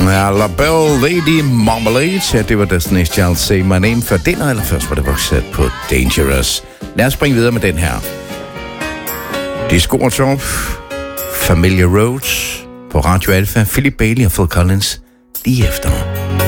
Ja, La Belle Lady Marmalade. Ja, det var Destiny's Child Say My Name før den, eller først var det Roxette på Dangerous. Lad os springe videre med den her. Disco Top, Familiar Roads på Radio Alpha, Philip Bailey og Phil Collins lige efter.